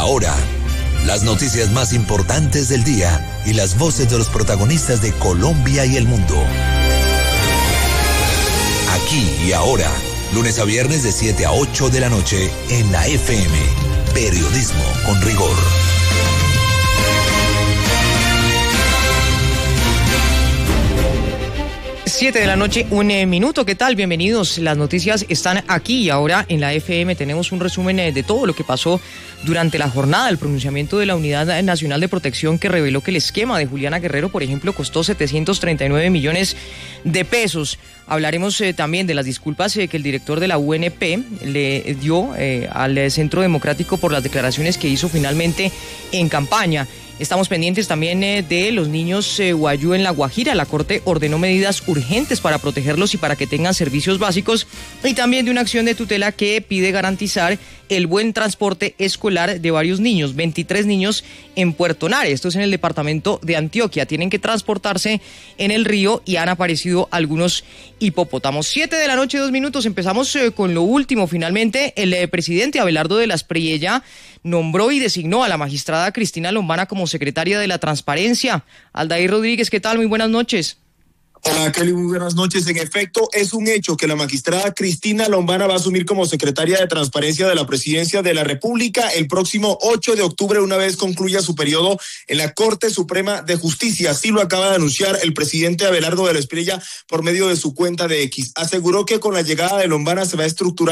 ahora, las noticias más importantes del día y las voces de los protagonistas de Colombia y el mundo. Aquí y ahora, lunes a viernes de 7 a 8 de la noche en la FM. Periodismo con rigor. 7 de la noche, 1 minuto. ¿Qué tal? Bienvenidos. Las noticias están aquí y ahora en la FM. Tenemos un resumen de todo lo que pasó durante la jornada. El pronunciamiento de la Unidad Nacional de Protección, que reveló que el esquema de Juliana Guerrero, por ejemplo, costó 739 millones de pesos. Hablaremos también de las disculpas que el director de la UNP le dio al Centro Democrático por las declaraciones que hizo finalmente en campaña. Estamos pendientes también de los niños Wayuu en La Guajira. La Corte ordenó medidas urgentes para protegerlos y para que tengan servicios básicos, y también de una acción de tutela que pide garantizar el buen transporte escolar de varios niños, 23 niños en Puerto Nare. Esto es en el departamento de Antioquia. Tienen que transportarse en el río y han aparecido algunos hipopótamos. 7 de la noche, 2 minutos. Empezamos con lo último. Finalmente, el presidente Abelardo de las Priella nombró y designó a la magistrada Cristina Lombana como secretaria de la Transparencia. Aldair Rodríguez, ¿qué tal? Muy buenas noches. Hola, Kelly, muy buenas noches. En efecto, es un hecho que la magistrada Cristina Lombana va a asumir como secretaria de Transparencia de la Presidencia de la República el próximo 8 de octubre, una vez concluya su periodo en la Corte Suprema de Justicia. Así lo acaba de anunciar el presidente Abelardo de las Priella por medio de su cuenta de X. Aseguró que con la llegada de Lombana se va a estructurar